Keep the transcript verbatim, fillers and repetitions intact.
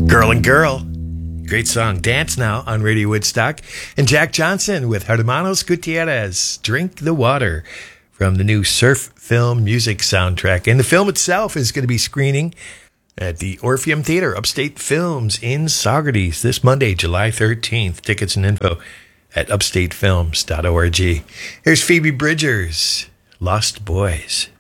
Girl and Girl. Great song. Dance Now on Radio Woodstock. And Jack Johnson with Hermanos Gutierrez, Drink the Water, from the new Surf Film Music soundtrack. And the film itself is going to be screening at the Orpheum Theater, Upstate Films in Saugerties this Monday, July thirteenth. Tickets and info at upstate films dot org. Here's Phoebe Bridgers, Lost Boys.